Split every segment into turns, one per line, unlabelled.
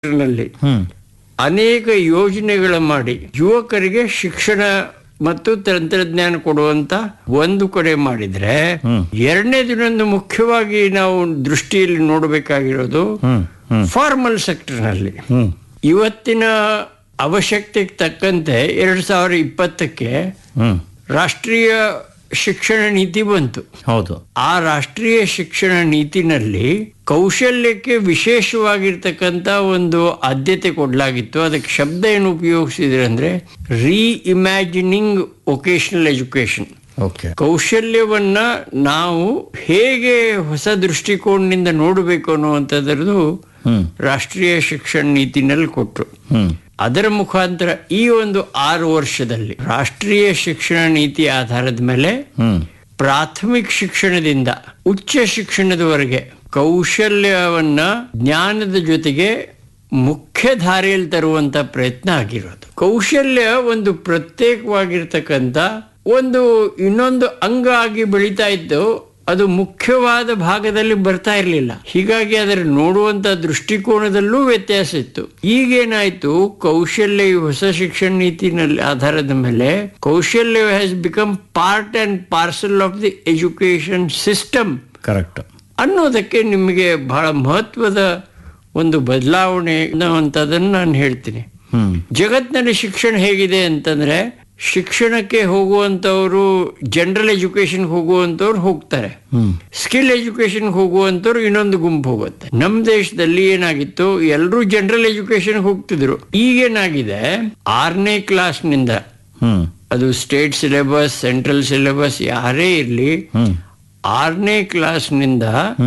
ನಲ್ಲಿ ಅನೇಕ ಯೋಜನೆಗಳ ಮಾಡಿ ಯುವಕರಿಗೆ ಶಿಕ್ಷಣ ಮತ್ತು ತಂತ್ರಜ್ಞಾನ ಕೊಡುವಂತ ಒಂದು ಕಡೆ ಮಾಡಿದ್ರೆ, ಎರಡನೇದಿನೊಂದು ಮುಖ್ಯವಾಗಿ ನಾವು ದೃಷ್ಟಿಯಲ್ಲಿ ನೋಡಬೇಕಾಗಿರೋದು ಫಾರ್ಮಲ್ ಸೆಕ್ಟರ್ ನಲ್ಲಿ ಇವತ್ತಿನ ಅವಶ್ಯಕತೆಗೆ ತಕ್ಕಂತೆ 2020ಕ್ಕೆ ರಾಷ್ಟ್ರೀಯ ಶಿಕ್ಷಣ ನೀತಿ ಬಂತು.
ಹೌದು.
ಆ ರಾಷ್ಟ್ರೀಯ ಶಿಕ್ಷಣ ನೀತಿನಲ್ಲಿ ಕೌಶಲ್ಯಕ್ಕೆ ವಿಶೇಷವಾಗಿರ್ತಕ್ಕಂಥ ಒಂದು ಆದ್ಯತೆ ಕೊಡಲಾಗಿತ್ತು. ಅದಕ್ಕೆ ಶಬ್ದ ಏನು ಉಪಯೋಗಿಸಿದ್ರೆ ಅಂದ್ರೆ ರೀಇಮ್ಯಾಜಿನಿಂಗ್ ವೊಕೇಶನಲ್ ಎಜುಕೇಶನ್. ಕೌಶಲ್ಯವನ್ನ ನಾವು ಹೇಗೆ ಹೊಸ ದೃಷ್ಟಿಕೋನದಿಂದ ನೋಡಬೇಕು ಅನ್ನುವಂಥದ್ದು ರಾಷ್ಟ್ರೀಯ ಶಿಕ್ಷಣ ನೀತಿನಲ್ಲಿ ಕೊಟ್ಟರು. ಅದರ ಮುಖಾಂತರ ಈ ಒಂದು 6 ವರ್ಷದಲ್ಲಿ ರಾಷ್ಟ್ರೀಯ ಶಿಕ್ಷಣ ನೀತಿ ಆಧಾರದ ಮೇಲೆ ಪ್ರಾಥಮಿಕ ಶಿಕ್ಷಣದಿಂದ ಉಚ್ಚ ಶಿಕ್ಷಣದವರೆಗೆ ಕೌಶಲ್ಯವನ್ನ ಜ್ಞಾನದ ಜೊತೆಗೆ ಮುಖ್ಯ ಧಾರೆಯಲ್ಲಿ ತರುವಂತ ಪ್ರಯತ್ನ ಆಗಿರೋದು. ಕೌಶಲ್ಯ ಒಂದು ಪ್ರತ್ಯೇಕವಾಗಿರ್ತಕ್ಕಂಥ ಒಂದು ಇನ್ನೊಂದು ಅಂಗ ಆಗಿ ಬೆಳೀತಾ ಇದ್ದು ಅದು ಮುಖ್ಯವಾದ ಭಾಗದಲ್ಲಿ ಬರ್ತಾ ಇರಲಿಲ್ಲ. ಹೀಗಾಗಿ ಅದರ ನೋಡುವಂತ ದೃಷ್ಟಿಕೋನದಲ್ಲೂ ವ್ಯತ್ಯಾಸ ಇತ್ತು. ಈಗೇನಾಯ್ತು, ಕೌಶಲ್ಯ ಹೊಸ ಶಿಕ್ಷಣ ನೀತಿನಲ್ಲಿ ಆಧಾರದ ಮೇಲೆ ಕೌಶಲ್ಯ has become part and parcel of the education system.
Correct
ಅನ್ನೋದಕ್ಕೆ ನಿಮಗೆ ಬಹಳ ಮಹತ್ವದ ಒಂದು ಬದಲಾವಣೆ ಅಂತದನ್ನು ನಾನು ಹೇಳ್ತೀನಿ. ಜಗತ್ತಿನಲ್ಲಿ ಶಿಕ್ಷಣ ಹೇಗಿದೆ ಅಂತಂದ್ರೆ, ಶಿಕ್ಷಣಕ್ಕೆ ಹೋಗುವಂತವ್ರು ಜನರಲ್ ಎಜುಕೇಶನ್ ಹೋಗುವಂತವ್ರು ಹೋಗ್ತಾರೆ, ಸ್ಕಿಲ್ ಎಜುಕೇಶನ್ ಹೋಗುವಂತವ್ರು ಇನ್ನೊಂದು ಗುಂಪು ಹೋಗುತ್ತೆ. ನಮ್ಮ ದೇಶದಲ್ಲಿ ಏನಾಗಿತ್ತು, ಎಲ್ಲರೂ ಜನರಲ್ ಎಜುಕೇಶನ್ ಹೋಗ್ತಿದ್ರು. ಈಗೇನಾಗಿದೆ, 6ನೇ ಕ್ಲಾಸ್ನಿಂದ ಅದು ಸ್ಟೇಟ್ ಸಿಲೆಬಸ್ ಸೆಂಟ್ರಲ್ ಸಿಲೆಬಸ್ ಯಾರೇ ಇರ್ಲಿ, 6ನೇ ಕ್ಲಾಸ್ನಿಂದ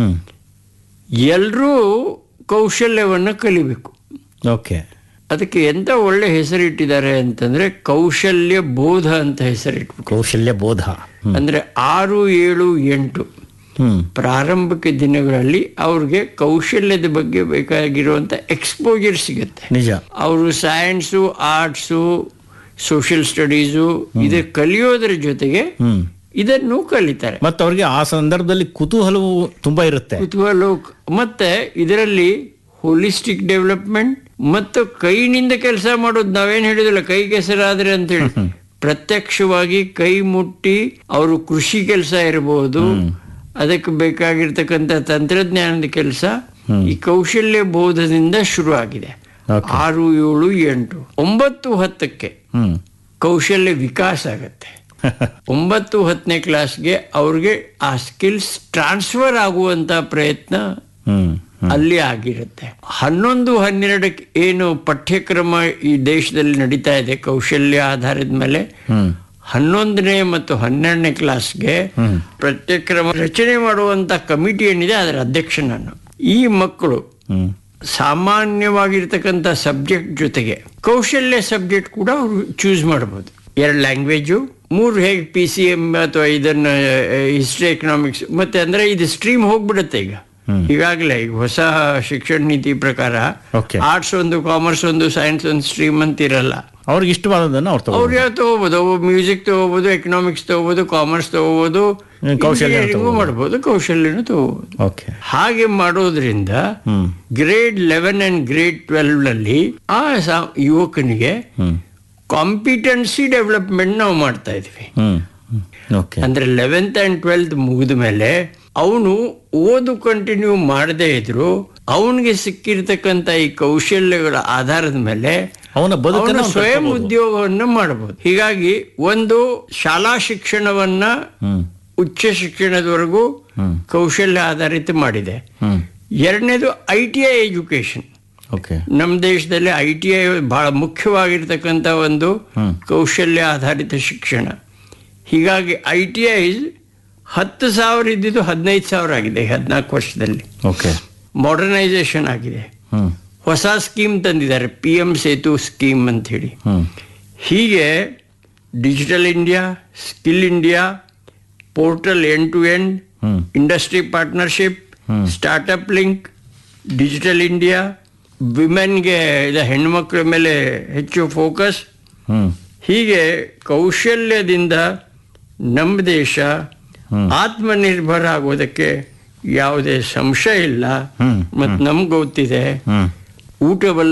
ಎಲ್ಲರೂ ಕೌಶಲ್ಯವನ್ನ ಕಲಿಬೇಕು.
ಓಕೆ.
ಅದಕ್ಕೆ ಎಂತ ಒಳ್ಳೆ ಹೆಸರಿಟ್ಟಿದ್ದಾರೆ ಅಂತಂದ್ರೆ ಕೌಶಲ್ಯ ಬೋಧ ಅಂತ ಹೆಸರಿಟ್ಟು.
ಕೌಶಲ್ಯ ಬೋಧ
ಅಂದ್ರೆ 6, 7, 8 ಪ್ರಾರಂಭಿಕ ದಿನಗಳಲ್ಲಿ ಅವ್ರಿಗೆ ಕೌಶಲ್ಯದ ಬಗ್ಗೆ ಬೇಕಾಗಿರುವಂತ ಎಕ್ಸ್ಪೋಜರ್ ಸಿಗುತ್ತೆ.
ನಿಜ.
ಅವರು ಸೈನ್ಸು, ಆರ್ಟ್ಸು, ಸೋಷಿಯಲ್ ಸ್ಟಡೀಸು ಇದು ಕಲಿಯೋದ್ರ ಜೊತೆಗೆ ಇದನ್ನು ಕಲಿತಾರೆ.
ಮತ್ತೆ ಅವ್ರಿಗೆ ಆ ಸಂದರ್ಭದಲ್ಲಿ ಕುತೂಹಲವು ತುಂಬಾ ಇರುತ್ತೆ.
ಮತ್ತೆ ಇದರಲ್ಲಿ ಹೋಲಿಸ್ಟಿಕ್ ಡೆವಲಪ್ಮೆಂಟ್ ಮತ್ತು ಕೈನಿಂದ ಕೆಲಸ ಮಾಡೋದು. ನಾವೇನ್ ಹೇಳಿದಿಲ್ಲ ಕೈ ಕೆಸರಾದ್ರೆ ಅಂತ ಹೇಳಿ, ಪ್ರತ್ಯಕ್ಷವಾಗಿ ಕೈ ಮುಟ್ಟಿ ಅವರು ಕೃಷಿ ಕೆಲಸ ಇರಬಹುದು, ಅದಕ್ಕೆ ಬೇಕಾಗಿರ್ತಕ್ಕಂಥ ತಂತ್ರಜ್ಞಾನದ ಕೆಲಸ ಈ ಕೌಶಲ್ಯ ಬೋಧದಿಂದ ಶುರು ಆಗಿದೆ. 6, 7, 8, 9, 10ಕ್ಕೆ ಕೌಶಲ್ಯ ವಿಕಾಸ ಆಗತ್ತೆ. 9, 10ನೇ ಕ್ಲಾಸ್ಗೆ ಅವ್ರಿಗೆ ಆ ಸ್ಕಿಲ್ಸ್ ಟ್ರಾನ್ಸ್ಫರ್ ಆಗುವಂತ ಪ್ರಯತ್ನ ಅಲ್ಲಿ ಆಗಿರುತ್ತೆ. 11, 12ಕ್ಕೆ ಏನು ಪಠ್ಯಕ್ರಮ ಈ ದೇಶದಲ್ಲಿ ನಡೀತಾ ಇದೆ ಕೌಶಲ್ಯ ಆಧಾರದ ಮೇಲೆ, 11ನೇ ಮತ್ತು 12ನೇ ಕ್ಲಾಸ್ಗೆ ಪಠ್ಯಕ್ರಮ ರಚನೆ ಮಾಡುವಂತ ಕಮಿಟಿ ಏನಿದೆ ಅದರ ಅಧ್ಯಕ್ಷ ನಾನು. ಈ ಮಕ್ಕಳು ಸಾಮಾನ್ಯವಾಗಿರ್ತಕ್ಕಂಥ ಸಬ್ಜೆಕ್ಟ್ ಜೊತೆಗೆ ಕೌಶಲ್ಯ ಸಬ್ಜೆಕ್ಟ್ ಕೂಡ ಅವರು ಚೂಸ್ ಮಾಡಬಹುದು. 2 ಲ್ಯಾಂಗ್ವೇಜು, 3 ಹೇಗೆ PCM ಅಥವಾ ಇದನ್ನ ಹಿಸ್ಟ್ರಿ, ಎಕನಾಮಿಕ್ಸ್, ಮತ್ತೆ ಅಂದ್ರೆ ಇದು ಸ್ಟ್ರೀಮ್ ಹೋಗ್ಬಿಡುತ್ತೆ. ಈಗಾಗಲೇ ಈಗ ಹೊಸ ಶಿಕ್ಷಣ ನೀತಿ ಪ್ರಕಾರ ಆರ್ಟ್ಸ್ ಒಂದು, ಕಾಮರ್ಸ್ ಒಂದು, ಸೈನ್ಸ್ ಒಂದು ಸ್ಟ್ರೀಮ್ ಅಂತ ಇರಲ್ಲ.
ಅವ್ರಿಗೆ ಇಷ್ಟವಾದದನ್ನು ಅವ್ರು
ಯಾವ ತಗೋಬಹುದು. ಮ್ಯೂಸಿಕ್ ತಗೋಬಹುದು, ಎಕನಾಮಿಕ್ಸ್ ತಗೋಬಹುದು, ಕಾಮರ್ಸ್ ತಗೋಬಹುದು, ಇಂಜಿನಿಯರಿಂಗು ಮಾಡಬಹುದು, ಕೌಶಲ್ಯನೂ ತಗೋಬಹುದು. ಹಾಗೆ ಮಾಡೋದ್ರಿಂದ ಗ್ರೇಡ್ 11 ಅಂಡ್ ಗ್ರೇಡ್ 12 ನಲ್ಲಿ ಆ ಯುವಕನಿಗೆ ಕಾಂಪಿಟೆನ್ಸಿ ಡೆವಲಪ್ಮೆಂಟ್ ನಾವು ಮಾಡ್ತಾ ಇದ್ವಿ. ಅಂದ್ರೆ 11th and 12th ಮುಗಿದ ಮೇಲೆ ಅವನು ಓದು ಕಂಟಿನ್ಯೂ ಮಾಡದೇ ಇದ್ರು ಅವನಿಗೆ ಸಿಕ್ಕಿರ್ತಕ್ಕಂಥ ಈ ಕೌಶಲ್ಯಗಳ ಆಧಾರದ ಮೇಲೆ ಅವನ ಸ್ವಯಂ ಉದ್ಯೋಗವನ್ನು ಮಾಡಬಹುದು. ಹೀಗಾಗಿ ಒಂದು ಶಾಲಾ ಶಿಕ್ಷಣವನ್ನ ಉಚ್ಚ ಶಿಕ್ಷಣದವರೆಗೂ ಕೌಶಲ್ಯ ಆಧಾರಿತ ಮಾಡಿದೆ. ಎರಡನೇದು ITI ಎಜುಕೇಶನ್. ನಮ್ಮ ದೇಶದಲ್ಲಿ ITI ಬಹಳ ಮುಖ್ಯವಾಗಿರ್ತಕ್ಕಂಥ ಒಂದು ಕೌಶಲ್ಯ ಆಧಾರಿತ ಶಿಕ್ಷಣ. ಹೀಗಾಗಿ ITI 10,000 ಇದ್ದಿದ್ದು 15,000 ಆಗಿದೆ 14 ವರ್ಷದಲ್ಲಿ. ಮಾಡರ್ನೈಸೇಷನ್ ಆಗಿದೆ. ಹೊಸ ಸ್ಕೀಮ್ ತಂದಿದ್ದಾರೆ, PM ಸೇತು ಸ್ಕೀಮ್ ಅಂತ ಹೇಳಿ. ಹೀಗೆ digital India, skill India, portal end to end, industry partnership, startup link, digital India, ವಿಮೆನ್ಗೆ ಹೆಣ್ಮಕ್ಳ ಮೇಲೆ ಹೆಚ್ಚು ಫೋಕಸ್. ಹೀಗೆ ಕೌಶಲ್ಯದಿಂದ ನಮ್ಮ ದೇಶ ಆತ್ಮನಿರ್ಭರ ಆಗೋದಕ್ಕೆ ಯಾವುದೇ ಸಂಶಯ ಇಲ್ಲ. ಮತ್ತು ನಮ್ಗೆ ಗೊತ್ತಿದೆ ಊಟವಲ್ಲ